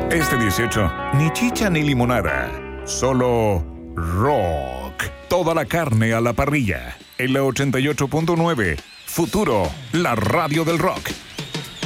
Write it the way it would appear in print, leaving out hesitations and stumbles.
Este 18, ni chicha ni limonada, solo rock. Toda la carne a la parrilla. En la 88.9, Futuro, la radio del rock.